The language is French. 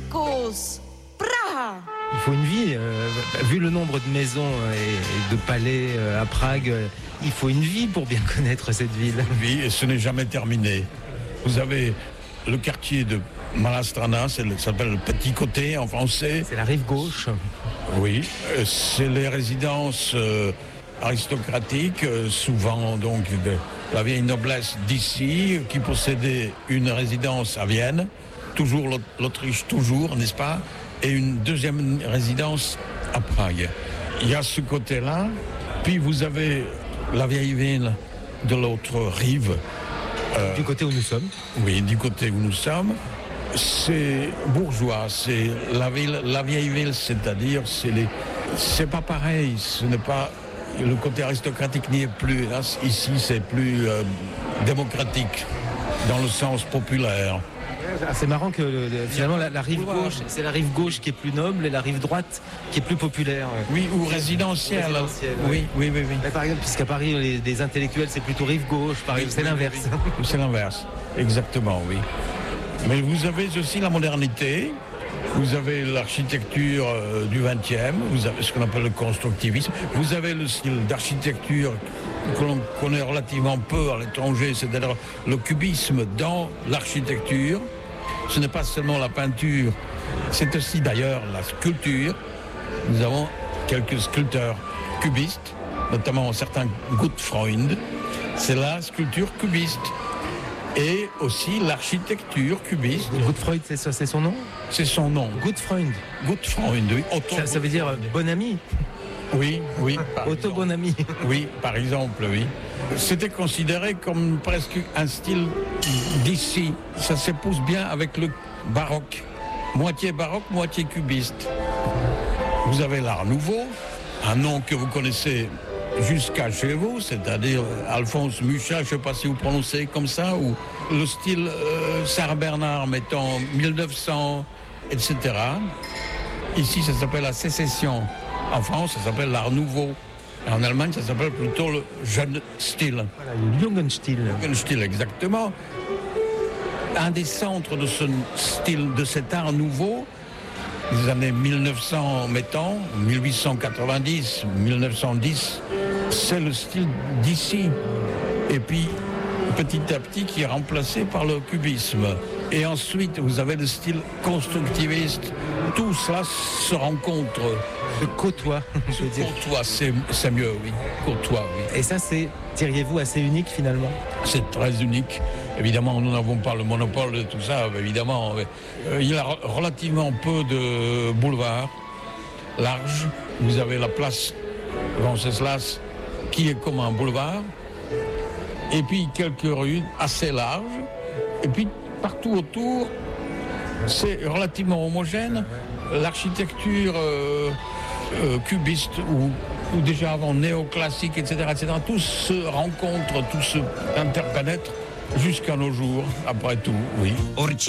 Circus, Praha. Il faut une vie. Vu le nombre de maisons et de palais à Prague, il faut une vie pour bien connaître cette ville. Oui, et ce n'est jamais terminé. Vous avez le quartier de Malastrana, ça s'appelle le Petit Côté en français. C'est la rive gauche. Oui, c'est les résidences aristocratiques, souvent donc de la vieille noblesse d'ici, qui possédait une résidence à Vienne, toujours l'Autriche, toujours, n'est-ce pas, et une deuxième résidence à Prague. Il y a ce côté-là, puis vous avez la vieille ville de l'autre rive. Du côté où nous sommes. Oui, du côté où nous sommes. C'est bourgeois, c'est la vieille ville, c'est-à-dire c'est pas pareil, ce n'est pas le côté aristocratique n'y est plus. Là, ici, c'est plus démocratique dans le sens populaire. C'est marrant que finalement la rive gauche, c'est la rive gauche qui est plus noble et la rive droite qui est plus populaire. Oui, ou résidentielle. Oui. Mais par exemple, puisqu'à Paris, les intellectuels, c'est plutôt rive gauche, par exemple, c'est l'inverse. Oui. C'est l'inverse, exactement, oui. Mais vous avez aussi la modernité, vous avez l'architecture du XXe, vous avez ce qu'on appelle le constructivisme, vous avez le style d'architecture que l'on connaît relativement peu à l'étranger, c'est-à-dire le cubisme dans l'architecture. Ce n'est pas seulement la peinture, c'est aussi d'ailleurs la sculpture. Nous avons quelques sculpteurs cubistes, notamment certains Gutfreund. C'est la sculpture cubiste. Et aussi l'architecture cubiste. Gutfreund, c'est son nom ? C'est son nom. Gutfreund, oui. Ça veut dire bon ami. Oui. Otto bon ami. Oui, par exemple, oui. C'était considéré comme presque un style d'ici. Ça s'épouse bien avec le baroque. Moitié baroque, moitié cubiste. Vous avez l'Art Nouveau, un nom que vous connaissez jusqu'à chez vous, c'est-à-dire Alphonse Mucha, je ne sais pas si vous prononcez comme ça, ou le style Saint-Bernard, mettons 1900, etc. Ici, ça s'appelle la sécession. En France, ça s'appelle l'Art Nouveau. En Allemagne, ça s'appelle plutôt le jeune style. Voilà, le Jugendstil. Jugendstil, exactement. Un des centres de ce style, de cet Art Nouveau, des années 1900, mettons, 1890, 1910, c'est le style d'ici. Et puis, petit à petit, qui est remplacé par le cubisme. Et ensuite, vous avez le style constructiviste. Tout cela se rencontre. Se côtoie, je veux dire. Côtoie, c'est mieux, oui. Côtoie, oui. Et ça, c'est, diriez-vous, assez unique finalement ? C'est très unique. Évidemment, nous n'avons pas le monopole de tout ça, évidemment. Il y a relativement peu de boulevards larges. Vous avez la place Wenceslas, qui est comme un boulevard. Et puis quelques rues assez larges. Et puis partout autour, c'est relativement homogène. L'architecture cubiste ou déjà avant néoclassique, etc., tout se rencontre, tout se interpénètre jusqu'à nos jours, après tout, oui.